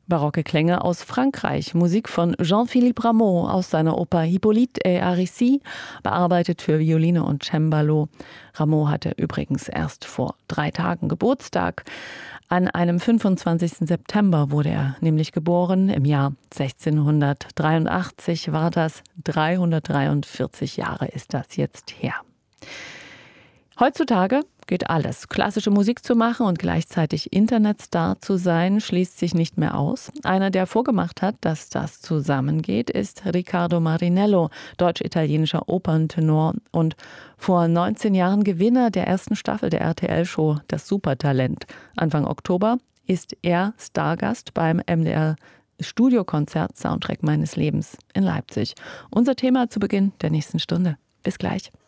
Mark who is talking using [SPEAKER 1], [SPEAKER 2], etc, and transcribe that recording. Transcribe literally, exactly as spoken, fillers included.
[SPEAKER 1] Barocke Klänge aus Frankreich, Musik von Jean-Philippe Rameau aus seiner Oper Hippolyte et Aricie, bearbeitet für Violine und Cembalo. Rameau hatte übrigens erst vor drei Tagen Geburtstag. An einem fünfundzwanzigsten September wurde er nämlich geboren. Im Jahr sechzehnhundertdreiundachtzig war das. dreihundertdreiundvierzig Jahre ist das jetzt her. Heutzutage geht alles. Klassische Musik zu machen und gleichzeitig Internetstar zu sein, schließt sich nicht mehr aus. Einer, der vorgemacht hat, dass das zusammengeht, ist Riccardo Marinello, deutsch-italienischer Operntenor und vor neunzehn Jahren Gewinner der ersten Staffel der R T L-Show Das Supertalent. Anfang Oktober ist er Stargast beim M D R Studiokonzert Soundtrack meines Lebens in Leipzig. Unser Thema zu Beginn der nächsten Stunde. Bis gleich.